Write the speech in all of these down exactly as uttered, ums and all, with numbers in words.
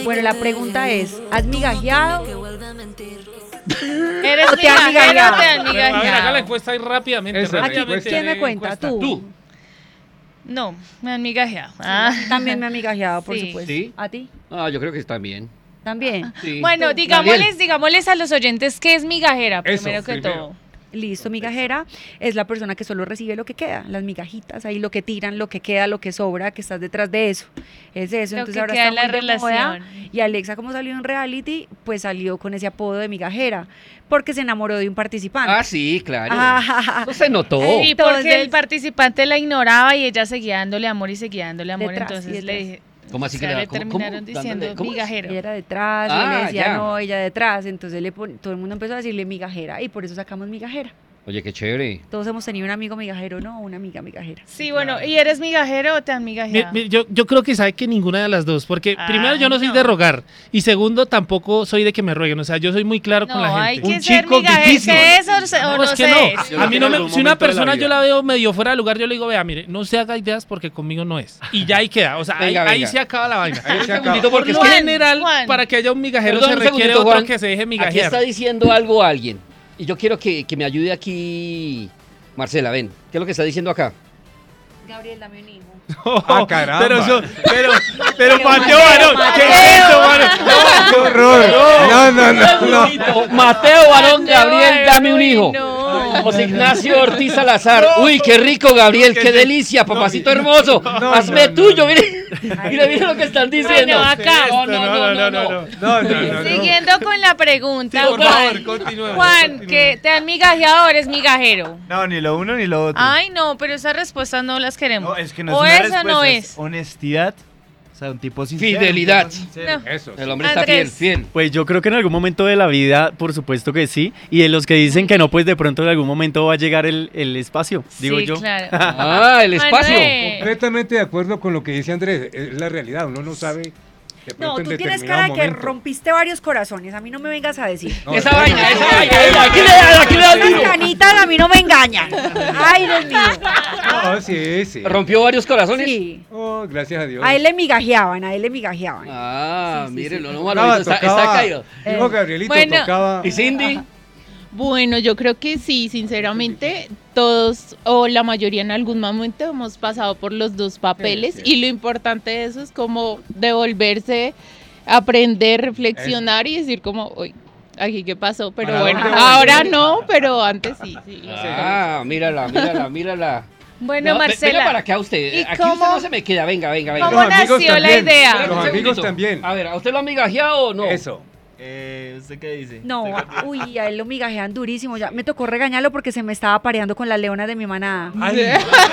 Bueno, la pregunta es, ¿has migajeado? ¿Eres ¿O te han migajero o te han A ver, haga la migajado? encuesta ahí rápidamente. Esa, Aquí, rápidamente. ¿quién me Eh, cuenta? encuesta. ¿Tú? Tú. No, me han migajeado. Ah. También me han migajeado, por Sí. supuesto. ¿Sí? ¿A ti? Ah, yo creo que está bien. También. Sí. Bueno, Gabriel. digámosles, digámosles a los oyentes qué es migajera, Eso, primero que primero. todo. Listo, migajera es la persona que solo recibe lo que queda, las migajitas, ahí lo que tiran, lo que queda, lo que sobra, que estás detrás de eso. Es eso, Lo entonces que ahora queda está en la muy de moda. relación. Y Alexa, como salió en reality, pues salió con ese apodo de migajera, porque se enamoró de un participante. Ah, sí, claro. Ah, No se notó. Y porque Entonces- el participante la ignoraba y ella seguía dándole amor y seguía dándole amor, Detrás, y entonces le detrás. dije, ¿Cómo así o sea, que la- le cómo- terminaron cómo? diciendo Dándole- ¿cómo es? migajero. ella era detrás, y Ah, él decía ya. no, ella detrás, entonces le pon- todo el mundo empezó a decirle migajera, y por eso sacamos migajera. Oye, qué chévere. Todos hemos tenido un amigo migajero, ¿no? Una amiga migajera. Sí, bueno, ¿y eres migajero o te han Mi- migajeado? mi- yo, yo creo que sabe que ninguna de las dos, porque Ay, primero yo no soy no. de rogar y segundo tampoco soy de que me rueguen, o sea, yo soy muy claro con la No, gente. hay que Un ser chico migajero, difícil. ¿qué es o, se- o No, no es que sé? no. Yo A creo mí que no en me, algún si una momento de la persona vida. yo la veo medio fuera de lugar, yo le digo, vea, mire, no se haga ideas porque conmigo no es. Y ya ahí queda, o sea, ahí, Venga, ahí venga. se acaba la vaina. Ahí se Un acaba. segundito, porque Juan, en general, Juan. para que haya un migajero Perdón, se un requiere segundito, otro Juan. que se deje Aquí migajear. está diciendo algo alguien. Y yo quiero que, que me ayude aquí. Marcela, ven. ¿Qué es lo que está diciendo acá? Gabriel, dame un hijo. Ah, caramba. Pero eso, pero, pero Pero Mateo, Mateo, varón, ¿qué es eso, varón? ¡Qué horror! No, no, no, no. Bonito. Mateo Varón Mateo Gabriel, Varón, dame un uy, hijo. no. José Ignacio Ortiz Salazar. Uy, qué rico, Gabriel, qué delicia, papacito hermoso. no, Hazme no, tuyo, no. mire. Mire, mire lo que están diciendo. Bueno, acá. No, no, no, no, no. No, no, no, no. Siguiendo con la pregunta, Sí, por Juan, favor, continuemos, Juan, continuemos. que te han migajeado o eres migajero. No, ni lo uno ni lo otro. Ay, no, pero esas respuestas no las queremos. No, es que no es o una eso respuesta, no es es. honestidad. O sea, un tipo sincero. Fidelidad. un tipo sincero. No. Eso. El hombre está Andrés. fiel, fiel. Pues yo creo que en algún momento de la vida, por supuesto que sí. Y de los que dicen que no, pues de pronto en algún momento va a llegar el, el espacio, digo sí, yo. claro. Ah, el espacio. Manuel. Completamente de acuerdo con lo que dice Andrés, es la realidad, uno no sabe de No, pronto en tú tienes determinado cara de que momento. rompiste varios corazones, a mí no me vengas a decir. No, Esa no, vaina, no, esa no, vaina. esa- Aquí le da, aquí le da Las duro. canitas a mí no me engañan. Ay, Dios mío. No, sí, sí. Rompió varios corazones. Sí. Oh, gracias a Dios. A él le migajeaban, a él le migajeaban. Ah, Sí, sí, mire, sí. lo no Tocaba, malo, está, está tocaba. caído. Dijo Gabrielito, Bueno. tocaba. ¿Y Cindy? Bueno, yo creo que sí, sinceramente, todos o la mayoría en algún momento hemos pasado por los dos papeles Sí, sí. y lo importante de eso es como devolverse, aprender, reflexionar y decir como, uy, aquí qué pasó, pero Para bueno, dónde voy. ahora no, pero antes sí, sí. Ah, mírala, mírala, mírala. Bueno, No, ve- Marcela. Venga para acá usted. ¿y Aquí cómo- usted no se me queda. Venga, venga, venga. ¿Cómo Los amigos nació la también. idea? Espera un Los amigos segundito. también. A ver, ¿a usted lo ha migajeado o no? Eso. Eh, ¿Usted qué dice? No, uy, a él lo migajean durísimo. Ya me tocó regañarlo porque se me estaba pareando con las leonas de mi manada. Ay,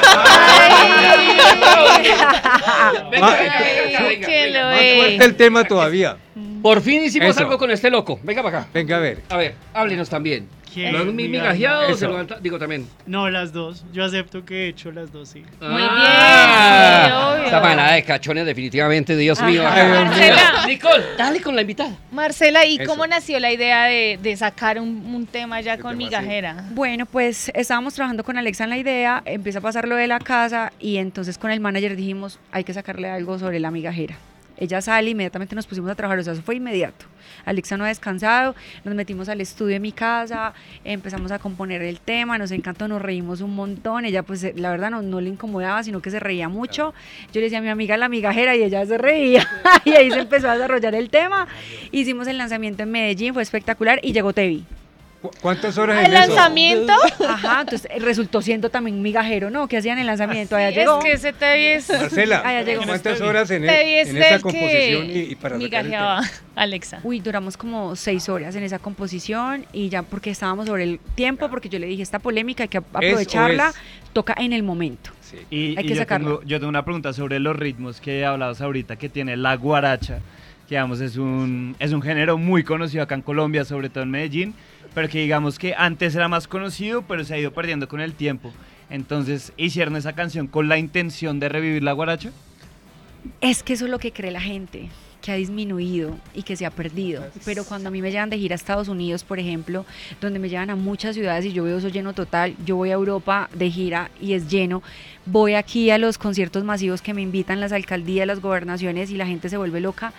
Venga, venga, venga, Ay, venga, que venga. lo más es. fuerte el tema todavía. Por fin hicimos Eso. algo con este loco. Venga para acá. Venga a ver. A ver, háblenos también. ¿Quién? ¿Lo han mi- migajeado o Eso. se lo han ta- digo también? No, las dos. Yo acepto que he hecho las dos, sí. Muy Ah, bien, sí, obvio. esa manada de cachones, definitivamente, Dios mío. Ajá. Ay, Dios mío. Marcela. Nicole, dale con la invitada. Marcela, ¿y Eso. cómo nació la idea de, de sacar un, un tema ya ¿Qué con tema, migajera? Bueno, pues estábamos trabajando con Alexa en la idea, empieza a pasar lo de la casa y entonces con el manager dijimos, hay que sacarle algo sobre la migajera. Ella sale, inmediatamente nos pusimos a trabajar, o sea, eso fue inmediato. Alexa no ha descansado, nos metimos al estudio de mi casa, empezamos a componer el tema, nos encantó, nos reímos un montón, ella pues eh, la verdad no, no le incomodaba, sino que se reía mucho. Yo le decía a mi amiga la migajera y ella se reía y ahí se empezó a desarrollar el tema. Hicimos el lanzamiento en Medellín, fue espectacular y llegó Tevi. ¿Cu- ¿Cuántas horas ¿El en eso? lanzamiento? Ajá, entonces eh, resultó siendo también migajero, ¿no? ¿Qué hacían el lanzamiento? Allá Es llegó. que ese Tevi es... Marcela, Ah, ya llegó. ¿cuántas horas en, Tevi e- es en esta del composición y, que y para sacar el migajeaba tema? Alexa. Uy, duramos como seis horas en esa composición y ya porque estábamos sobre el tiempo, porque yo le dije, esta polémica hay que aprovecharla, es. toca en el momento. Sí. Y, Hay y que yo, sacarlo. tengo, yo tengo una pregunta sobre los ritmos que hablabas ahorita, que tiene la guaracha, que digamos es un, es un género muy conocido acá en Colombia, sobre todo en Medellín, pero que digamos que antes era más conocido, pero se ha ido perdiendo con el tiempo. Entonces, ¿hicieron esa canción con la intención de revivir la guaracha? Es que eso es lo que cree la gente, que ha disminuido y que se ha perdido. Pero cuando a mí me llevan de gira a Estados Unidos, por ejemplo, donde me llevan a muchas ciudades y yo veo eso lleno total, yo voy a Europa de gira y es lleno, voy aquí a los conciertos masivos que me invitan las alcaldías, las gobernaciones y la gente se vuelve loca.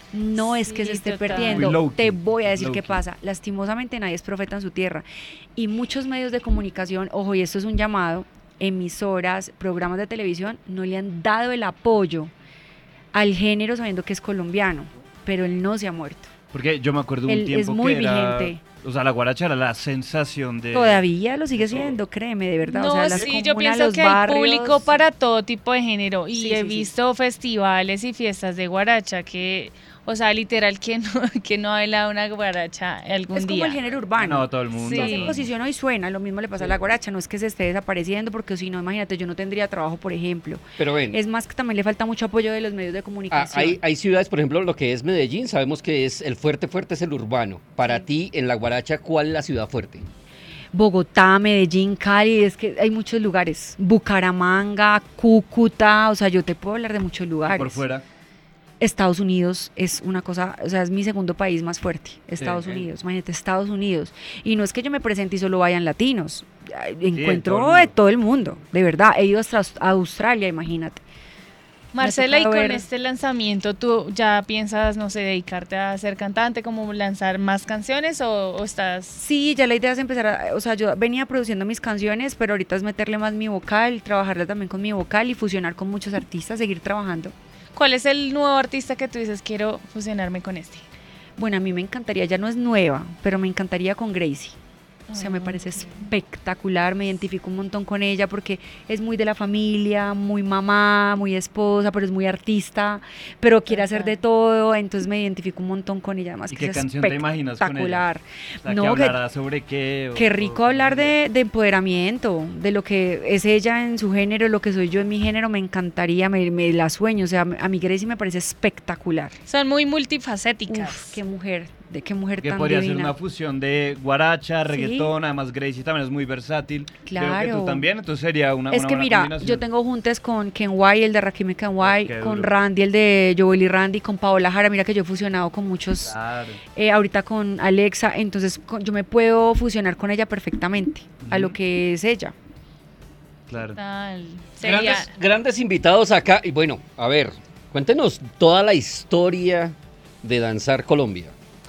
No es Sí, que se esté total. perdiendo. Muy low-key, Te voy a decir qué low-key. pasa. Lastimosamente nadie es profeta en su tierra. Y muchos medios de comunicación, ojo, y esto es un llamado, emisoras, programas de televisión, no le han dado el apoyo al género sabiendo que es colombiano, pero él no se ha muerto. Porque yo me acuerdo un Él tiempo es muy que era, vigente. o sea, la guaracha era la sensación de... Todavía lo sigue siendo, créeme, de verdad. No, o sea, las sí, yo comunas, pienso los que hay barrios, público para todo tipo de género y Sí, he sí, sí. visto festivales y fiestas de guaracha que, o sea, literal, que no, que no ha bailado una guaracha algún Es como día. el género urbano. No, todo el mundo. Sí. Se posicionó y suena, lo mismo le pasa a la guaracha, no es que se esté desapareciendo, porque si no, imagínate, yo no tendría trabajo, por ejemplo. Pero ven, Es más que también le falta mucho apoyo de los medios de ah, comunicación. hay, hay ciudades, por ejemplo, lo que es Medellín, sabemos que es el fuerte fuerte es el urbano. Para ti, en la guaracha, ¿cuál es la ciudad fuerte? Bogotá, Medellín, Cali, es que hay muchos lugares. Bucaramanga, Cúcuta, o sea, yo te puedo hablar de muchos lugares. Por fuera. Estados Unidos es una cosa, o sea, es mi segundo país más fuerte, Estados Sí. Unidos, imagínate, Estados Unidos. Y no es que yo me presente y solo vayan latinos, ay, de encuentro todo el de mundo. todo el mundo, de verdad. He ido hasta Aus- a Australia, imagínate. Marcela, y tocado con ver- este lanzamiento, ¿tú ya piensas, no sé, dedicarte a ser cantante, como lanzar más canciones o, o estás...? Sí, ya la idea es empezar a, o sea, yo venía produciendo mis canciones, pero ahorita es meterle más mi vocal, trabajarla también con mi vocal y fusionar con muchos artistas, seguir trabajando. ¿Cuál es el nuevo artista que tú dices, quiero fusionarme con este? Bueno, a mí me encantaría, ya no es nueva, pero me encantaría con Gracie. O sea, me parece espectacular, me identifico un montón con ella porque es muy de la familia, muy mamá, muy esposa, pero es muy artista, pero quiere hacer de todo, entonces me identifico un montón con ella, además ¿Y que qué es canción te imaginas con ella? espectacular. O sea, No, que que- hablará sobre qué. o- Qué o- rico hablar de, de empoderamiento, de lo que es ella en su género, lo que soy yo en mi género, me encantaría, me, me la sueño, o sea, a mí Gracie me parece espectacular. Son muy multifacéticas. Uf, qué mujer, de qué mujer Que tan podría divina. ser una fusión de guaracha, Sí. reggaetón, además Gracie también es muy versátil. Creo que Claro. tú también, entonces sería una, Es una que buena mira, combinación. yo tengo juntes con Ken White, el de Rakimi Ken White, Qué con duro. Randy, el de Joel y Randy, con Paola Jara, mira que yo he fusionado con muchos, Claro. eh, ahorita con Alexa, entonces con- yo me puedo fusionar con ella perfectamente, a lo Ujú. que es ella. Claro. Tal. Sería... Grandes, grandes invitados acá. Y bueno, a ver, cuéntenos toda la historia de Danzar Colombia.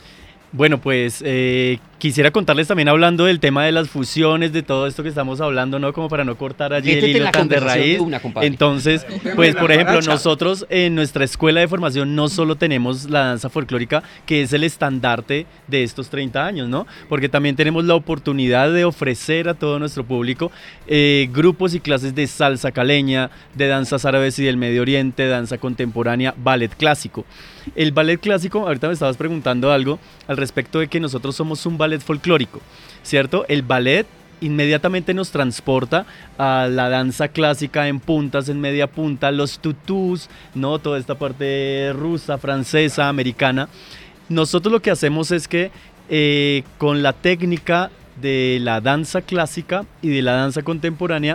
Bueno, pues eh, quisiera contarles también hablando del tema de las fusiones, de todo esto que estamos hablando, ¿no? Como para no cortar allí el Métete en hilo la tan de conversación de raíz. una, compadre. Entonces, pues por ejemplo, nosotros en nuestra escuela de formación no solo tenemos la danza folclórica, que es el estandarte de estos treinta años, ¿no? Porque también tenemos la oportunidad de ofrecer a todo nuestro público eh, grupos y clases de salsa caleña, de danzas árabes y del Medio Oriente, danza contemporánea, ballet clásico. El ballet clásico, ahorita me estabas preguntando algo al respecto de que nosotros somos un ballet folclórico, ¿cierto? El ballet inmediatamente nos transporta a la danza clásica en puntas, en media punta, los tutús, ¿no? Toda esta parte rusa, francesa, americana. Nosotros lo que hacemos es que eh, con la técnica de la danza clásica y de la danza contemporánea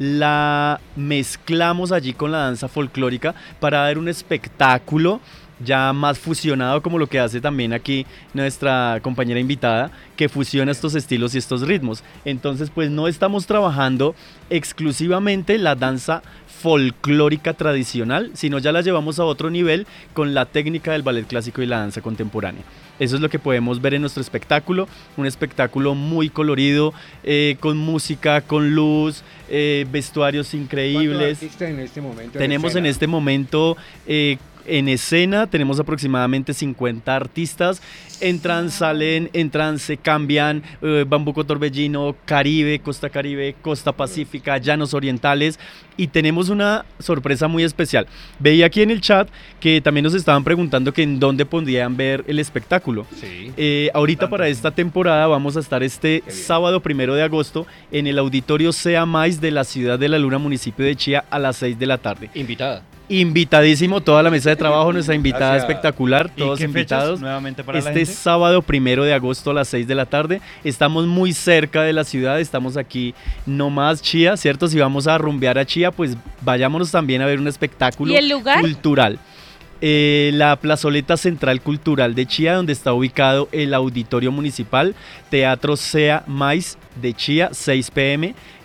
la mezclamos allí con la danza folclórica para dar un espectáculo ya más fusionado, como lo que hace también aquí nuestra compañera invitada, que fusiona estos estilos y estos ritmos. Entonces, pues no estamos trabajando exclusivamente la danza folclórica tradicional, sino ya la llevamos a otro nivel con la técnica del ballet clásico y la danza contemporánea. Eso es lo que podemos ver en nuestro espectáculo, un espectáculo muy colorido, eh, con música, con luz, eh, vestuarios increíbles. ¿Cuántos artistas en este momento? Tenemos en escena? este momento eh, en escena, tenemos aproximadamente cincuenta artistas. Entran, salen, entran, se cambian, eh, Bambuco Torbellino, Caribe, Costa Caribe, Costa Pacífica, Llanos Orientales, y tenemos una sorpresa muy especial. Veía aquí en el chat que también nos estaban preguntando que en dónde podrían ver el espectáculo. Sí. Eh, ahorita para esta temporada vamos a estar este sábado primero de agosto en el auditorio Sea Mais de la Ciudad de la Luna, municipio de Chía, a las seis de la tarde. Invitada. Invitadísimo toda la mesa de trabajo, nuestra invitada Gracias. espectacular, ¿Y todos qué fechas invitados. nuevamente para la Este gente? sábado primero de agosto a las seis de la tarde. Estamos muy cerca de la ciudad, estamos aquí nomás Chía, ¿cierto? Si vamos a rumbear a Chía, pues vayámonos también a ver un espectáculo ¿Y el lugar? cultural. Eh, la plazoleta central cultural de Chía, donde está ubicado el auditorio municipal, Teatro Sea Mais de Chía, seis p m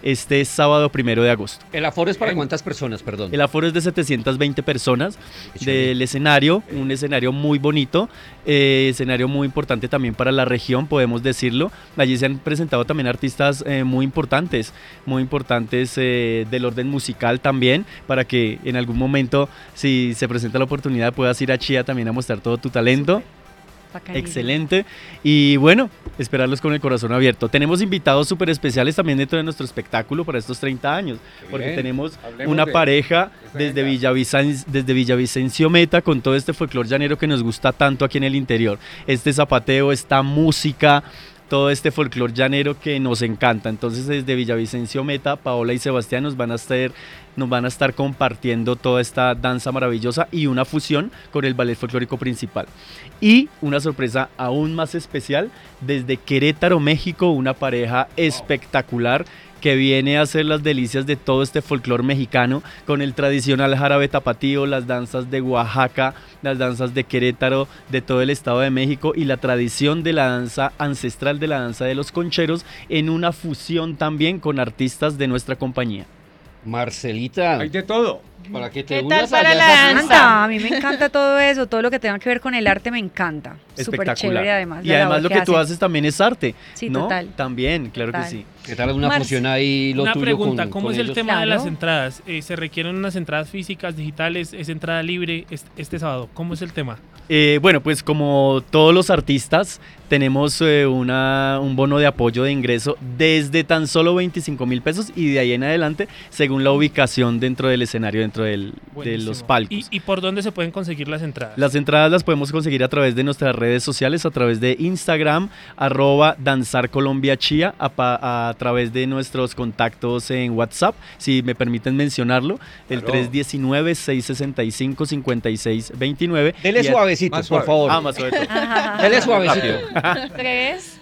este sábado primero de agosto. ¿El aforo es para cuántas personas, perdón? El aforo es de setecientas veinte personas del escenario, un escenario muy bonito, eh, escenario muy importante también para la región, podemos decirlo. Allí se han presentado también artistas eh, muy importantes, muy importantes eh, del orden musical también, para que en algún momento, si se presenta la oportunidad, puedas ir a Chía también a mostrar todo tu talento. Bacanísimo. Excelente. Y bueno, esperarlos con el corazón abierto. Tenemos invitados súper especiales también dentro de nuestro espectáculo para estos treinta años, porque Bien. tenemos Hablemos una de pareja esa desde, gente. Villavicencio, desde Villavicencio Meta con todo este folclor llanero que nos gusta tanto aquí en el interior. Este zapateo, esta música, todo este folclor llanero que nos encanta. Entonces desde Villavicencio Meta, Paola y Sebastián nos van a estar, nos van a estar compartiendo toda esta danza maravillosa y una fusión con el ballet folclórico principal. Y una sorpresa aún más especial, desde Querétaro, México, una pareja espectacular que viene a hacer las delicias de todo este folclor mexicano con el tradicional jarabe tapatío, las danzas de Oaxaca, las danzas de Querétaro, de todo el Estado de México y la tradición de la danza ancestral, de la danza de los concheros, en una fusión también con artistas de nuestra compañía. Marcelita, Hay de todo. para que te ¿Qué unas tal para allá la a esa Me danza? fiesta. encanta, a mí me encanta todo eso, todo lo que tenga que ver con el arte me encanta. Súper Espectacular. chévere además. Y la además labor lo que tú hacen. haces también es arte, Sí, ¿no? total. También, claro Total. que sí. ¿Qué tal una Marce- fusión ahí lo Una tuyo pregunta, con, ¿cómo con es el ellos? tema de Claro. las entradas? Eh, ¿Se requieren unas entradas físicas, digitales? ¿Es entrada libre este, este sábado? ¿Cómo es el tema? Eh, bueno, pues como todos los artistas, tenemos eh, una, un bono de apoyo de ingreso desde tan solo veinticinco mil pesos y de ahí en adelante, según la ubicación dentro del escenario, dentro del, de Buenísimo. los palcos. ¿Y, ¿Y por dónde se pueden conseguir las entradas? Las entradas las podemos conseguir a través de nuestras redes sociales, a través de Instagram, arroba Danzar Colombia Chía, a, pa- a través de nuestros contactos en WhatsApp, si me permiten mencionarlo, el Claro. tres uno nueve, seis seis cinco, cinco seis dos nueve. Dele Y a- suavecito, Más por suave. favor. Ah, más suave todo. Dele suavecito. ¿Tres?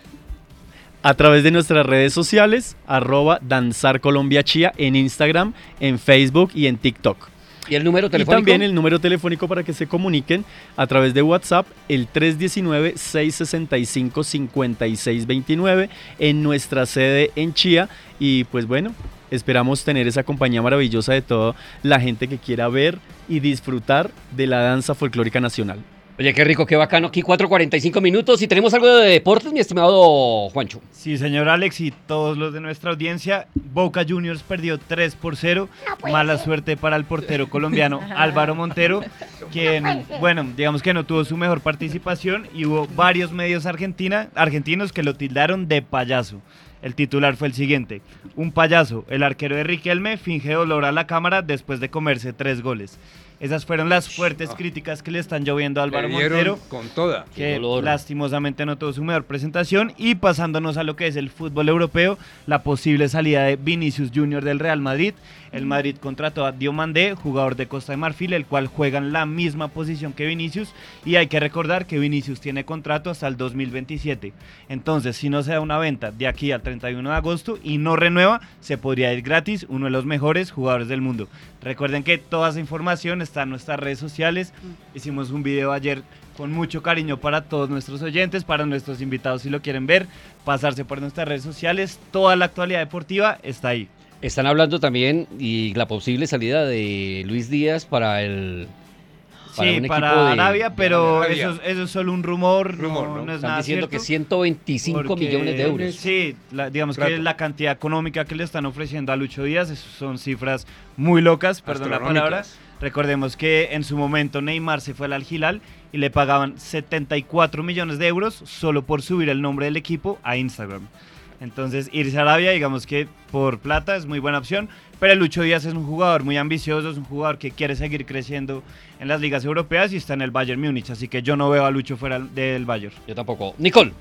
A través de nuestras redes sociales, arroba Danzar Colombia Chía en Instagram, en Facebook y en TikTok. ¿Y el número Y telefónico? también el número telefónico para que se comuniquen a través de WhatsApp, el tres uno nueve, seis seis cinco, cinco seis dos nueve en nuestra sede en Chía. Y pues bueno, esperamos tener esa compañía maravillosa de toda la gente que quiera ver y disfrutar de la danza folclórica nacional. Oye, qué rico, qué bacano. Aquí cuatro cuarenta y cinco minutos y tenemos algo de deportes, mi estimado Juancho. Sí, señor Alex y todos los de nuestra audiencia, Boca Juniors perdió tres por cero. Mala suerte para el portero colombiano Álvaro Montero, quien, bueno, digamos que no tuvo su mejor participación y hubo varios medios argentina, argentinos que lo tildaron de payaso. El titular fue el siguiente: un payaso, el arquero de Riquelme finge dolor a la cámara después de comerse tres goles. Esas fueron las fuertes críticas que le están lloviendo a Álvaro Le dieron Montero, con toda. Qué que dolor. lastimosamente no tuvo su mejor presentación. Y pasándonos a lo que es el fútbol europeo, la posible salida de Vinicius Junior del Real Madrid. El Madrid contrató a Diomandé, jugador de Costa de Marfil, el cual juega en la misma posición que Vinicius, y hay que recordar que Vinicius tiene contrato hasta el dos mil veintisiete. Entonces, si no se da una venta de aquí al treinta y uno de agosto y no renueva, se podría ir gratis, uno de los mejores jugadores del mundo. Recuerden que toda esa información está en nuestras redes sociales. Hicimos un video ayer con mucho cariño para todos nuestros oyentes, para nuestros invitados si lo quieren ver, pasarse por nuestras redes sociales. Toda la actualidad deportiva está ahí. Están hablando también y la posible salida de Luis Díaz para el para sí, un para equipo de- Arabia, pero Arabia. eso, eso es solo un rumor, Rumor, no, ¿no? no es Están nada diciendo cierto. que ciento veinticinco porque- millones de euros. Sí, la- digamos Trato. que la cantidad económica que le están ofreciendo a Lucho Díaz es- son cifras muy locas, perdón la palabra. Astronómicas. Recordemos que en su momento Neymar se fue al Al Hilal y le pagaban setenta y cuatro millones de euros solo por subir el nombre del equipo a Instagram. Entonces irse a Arabia, digamos que por plata es muy buena opción, pero Lucho Díaz es un jugador muy ambicioso, es un jugador que quiere seguir creciendo en las ligas europeas y está en el Bayern Múnich, así que yo no veo a Lucho fuera del Bayern. Yo tampoco. Nicole.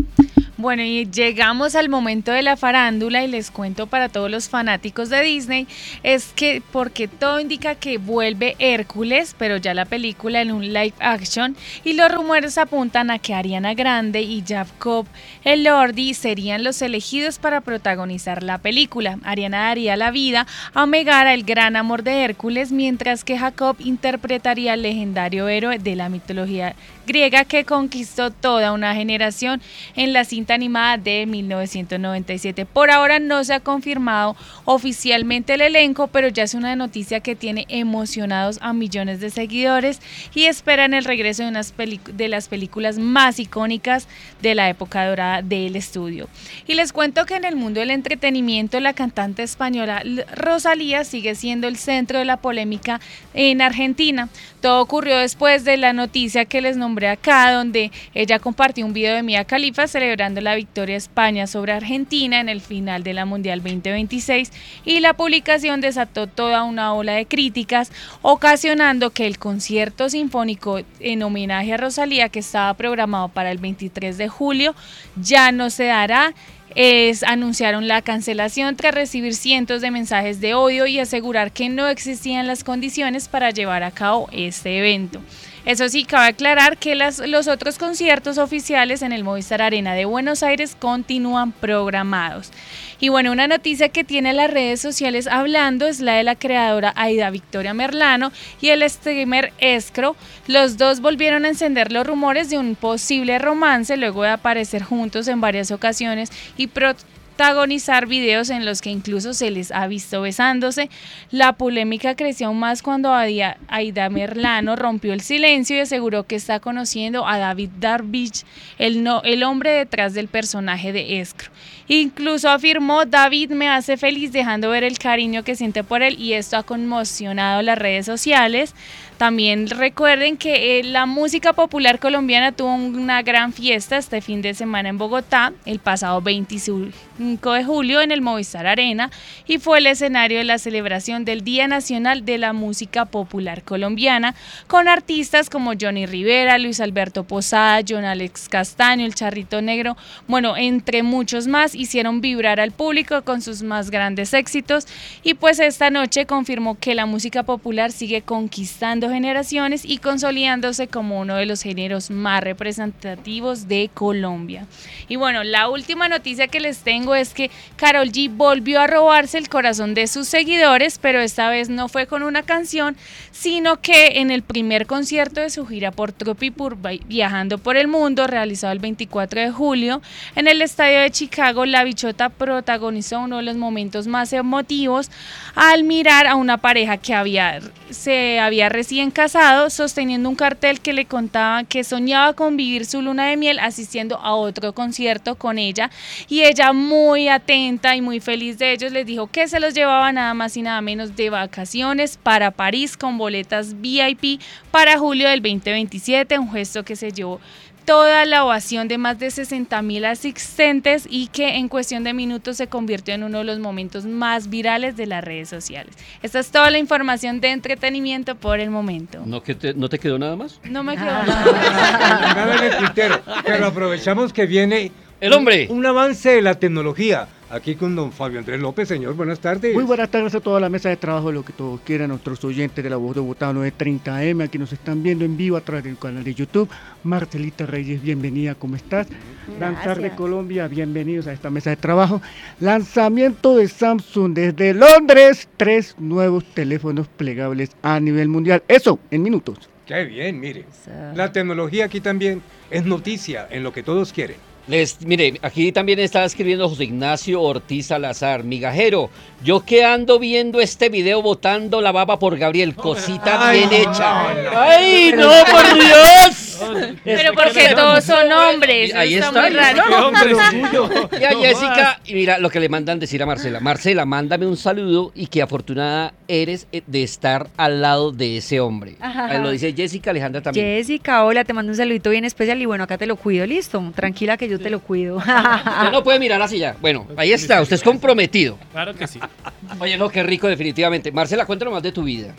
Bueno, y llegamos al momento de la farándula y les cuento para todos los fanáticos de Disney, es que porque todo indica que vuelve Hércules, pero ya la película en un live action, y los rumores apuntan a que Ariana Grande y Jacob Elordi serían los elegidos para protagonizar la película. Ariana daría la vida a Megara, el gran amor de Hércules, mientras que Jacob interpretaría al legendario héroe de la mitología griega que conquistó toda una generación en la cinta animada de mil novecientos noventa y siete. Por ahora no se ha confirmado oficialmente el elenco, pero ya es una noticia que tiene emocionados a millones de seguidores y esperan el regreso de, unas de las películas más icónicas de la época dorada del estudio. Y les cuento que en el mundo del entretenimiento la cantante española Rosalía sigue siendo el centro de la polémica en Argentina. Todo ocurrió después de la noticia que les nombré acá, donde ella compartió un video de Mia Khalifa celebrando la victoria de España sobre Argentina en el final de la Mundial veinte veintiséis, y la publicación desató toda una ola de críticas, ocasionando que el concierto sinfónico en homenaje a Rosalía, que estaba programado para el veintitrés de julio, ya no se dará. Es, anunciaron la cancelación tras recibir cientos de mensajes de odio y asegurar que no existían las condiciones para llevar a cabo este evento. Eso sí, cabe aclarar que las, los otros conciertos oficiales en el Movistar Arena de Buenos Aires continúan programados. Y bueno, una noticia que tiene las redes sociales hablando es la de la creadora Aida Victoria Merlano y el streamer Escro. Los dos volvieron a encender los rumores de un posible romance luego de aparecer juntos en varias ocasiones y protagonizar videos en los que incluso se les ha visto besándose. La polémica creció aún más cuando Aida, Aida Merlano rompió el silencio y aseguró que está conociendo a David Darvich, el, no, el hombre detrás del personaje de Escro. Incluso afirmó: David me hace feliz, dejando ver el cariño que siente por él, y esto ha conmocionado las redes sociales. También recuerden que eh, la música popular colombiana tuvo una gran fiesta este fin de semana en Bogotá, el pasado veinticinco de julio en el Movistar Arena, y fue el escenario de la celebración del Día Nacional de la Música Popular Colombiana, con artistas como Johnny Rivera, Luis Alberto Posada, John Alex Castaño, El Charrito Negro, bueno, entre muchos más, hicieron vibrar al público con sus más grandes éxitos. Y pues esta noche confirmó que la música popular sigue conquistando generaciones y consolidándose como uno de los géneros más representativos de Colombia. Y bueno, la última noticia que les tengo es que Karol G volvió a robarse el corazón de sus seguidores, pero esta vez no fue con una canción, sino que en el primer concierto de su gira por Tropipur Viajando por el Mundo, realizado el veinticuatro de julio en el estadio de Chicago, la bichota protagonizó uno de los momentos más emotivos al mirar a una pareja que había, se había recién casado, sosteniendo un cartel que le contaba que soñaba con vivir su luna de miel asistiendo a otro concierto con ella, y ella, muy atenta y muy feliz de ellos, les dijo que se los llevaba nada más y nada menos de vacaciones para París con boletas V I P para julio del veinte veintisiete, un gesto que se llevó toda la ovación de más de sesenta mil asistentes y que en cuestión de minutos se convirtió en uno de los momentos más virales de las redes sociales. Esta es toda la información de entretenimiento por el momento. ¿No, que te, ¿no te quedó nada más? No me quedó Ah. nada. Nada en el tintero, pero aprovechamos que viene El hombre. un, un avance de la tecnología. Aquí con don Fabio Andrés López, señor, buenas tardes. Muy buenas tardes a toda la mesa de trabajo, lo que todos quieran, nuestros oyentes de La Voz de Bogotá nueve treinta eme, aquí nos están viendo en vivo a través del canal de YouTube. Marcelita Reyes, bienvenida, ¿cómo estás? Danzar de Colombia, bienvenidos a esta mesa de trabajo. Lanzamiento de Samsung desde Londres, tres nuevos teléfonos plegables a nivel mundial. Eso, en minutos. Qué bien, mire. La tecnología aquí también es noticia en lo que todos quieren. Les, mire, aquí también está escribiendo José Ignacio Ortiz Salazar, migajero, yo que ando viendo este video botando la baba por Gabriel, cosita Ay, bien no, hecha. no, no. ¡Ay, no, por Dios! Pero porque todos son hombres, eso Ahí está está, muy ahí raro. está. hombre suyo. Y a Jessica, y mira lo que le mandan decir a Marcela. Marcela, mándame un saludo y que afortunada eres de estar al lado de ese hombre. Ajá. Lo dice Jessica, Alejandra también. Jessica, hola, te mando un saludito bien especial y bueno, acá te lo cuido, listo, tranquila que yo te lo cuido. Usted no puede mirar así ya. Bueno, ahí está, usted es comprometido. Claro que sí. Oye, no, qué rico definitivamente. Marcela, cuéntanos más de tu vida.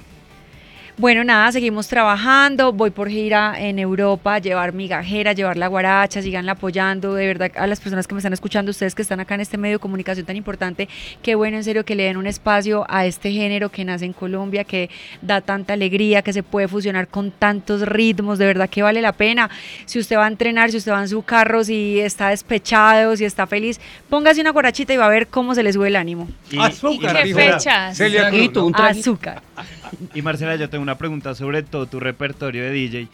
Bueno, nada, seguimos trabajando, voy por gira en Europa, llevar migajera, llevar la guaracha, siganla apoyando, de verdad a las personas que me están escuchando, ustedes que están acá en este medio de comunicación tan importante, qué bueno en serio que le den un espacio a este género que nace en Colombia, que da tanta alegría, que se puede fusionar con tantos ritmos, de verdad que vale la pena. Si usted va a entrenar, si usted va en su carro, si está despechado, si está feliz, póngase una guarachita y va a ver cómo se le sube el ánimo. Y, Azúcar, ¿Qué dijo fechas? Celia Cruz, ¿no? Un traguito. Azúcar. y Marcela, yo tengo una pregunta sobre todo tu repertorio de D J.